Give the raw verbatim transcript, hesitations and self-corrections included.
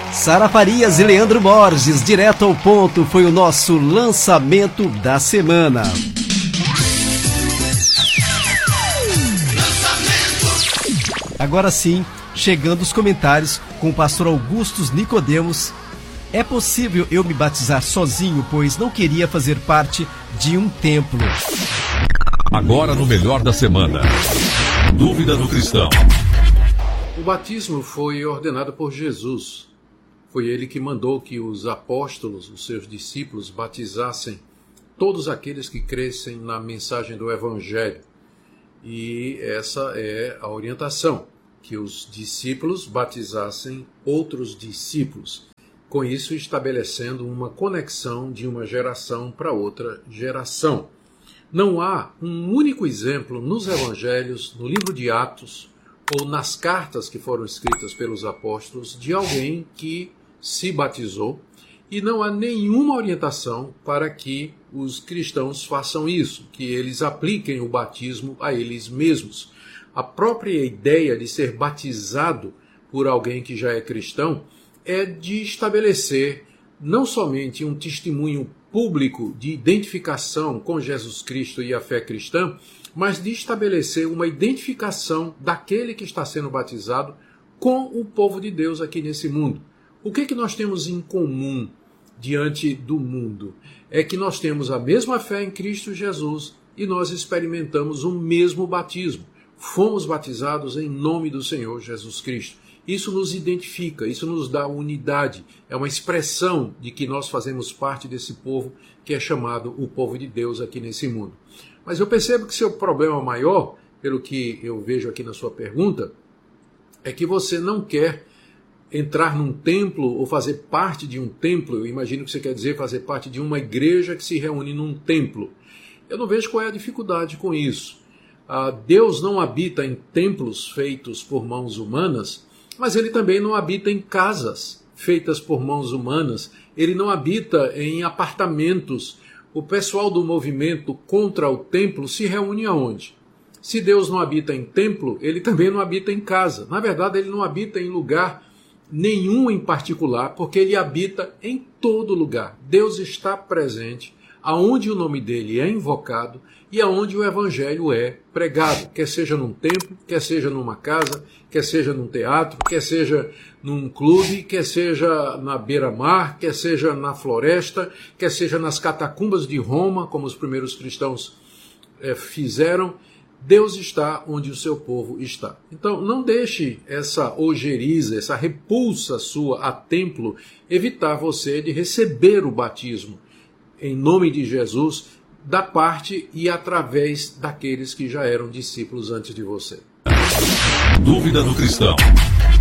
Sara Farias e Leandro Borges, direto ao ponto, foi o nosso lançamento da semana. Agora sim, chegando os comentários com o pastor Augustus Nicodemos. É possível eu me batizar sozinho, pois não queria fazer parte de um templo. Agora no Melhor da Semana. Dúvida do cristão. O batismo foi ordenado por Jesus. Foi ele que mandou que os apóstolos, os seus discípulos, batizassem todos aqueles que crescem na mensagem do Evangelho. E essa é a orientação, que os discípulos batizassem outros discípulos, com isso estabelecendo uma conexão de uma geração para outra geração. Não há um único exemplo nos Evangelhos, no livro de Atos, ou nas cartas que foram escritas pelos apóstolos, de alguém que se batizou, e não há nenhuma orientação para que os cristãos façam isso, que eles apliquem o batismo a eles mesmos. A própria ideia de ser batizado por alguém que já é cristão é de estabelecer não somente um testemunho público de identificação com Jesus Cristo e a fé cristã, mas de estabelecer uma identificação daquele que está sendo batizado com o povo de Deus aqui nesse mundo. O que é que nós temos em comum diante do mundo? É que nós temos a mesma fé em Cristo Jesus e nós experimentamos o mesmo batismo. Fomos batizados em nome do Senhor Jesus Cristo. Isso nos identifica, isso nos dá unidade. É uma expressão de que nós fazemos parte desse povo que é chamado o povo de Deus aqui nesse mundo. Mas eu percebo que seu problema maior, pelo que eu vejo aqui na sua pergunta, é que você não quer entrar num templo ou fazer parte de um templo. Eu imagino que você quer dizer fazer parte de uma igreja que se reúne num templo. Eu não vejo qual é a dificuldade com isso. Ah, Deus não habita em templos feitos por mãos humanas, mas ele também não habita em casas feitas por mãos humanas. Ele não habita em apartamentos. O pessoal do movimento contra o templo se reúne aonde? Se Deus não habita em templo, ele também não habita em casa. Na verdade, ele não habita em lugar nenhum em particular, porque ele habita em todo lugar. Deus está presente aonde o nome dele é invocado e aonde o evangelho é pregado, quer seja num templo, quer seja numa casa, quer seja num teatro, quer seja num clube, quer seja na beira-mar, quer seja na floresta, quer seja nas catacumbas de Roma, como os primeiros cristãos é, fizeram. Deus está onde o seu povo está. Então, não deixe essa ojeriza, essa repulsa sua a templo evitar você de receber o batismo em nome de Jesus, da parte e através daqueles que já eram discípulos antes de você. Dúvida do cristão.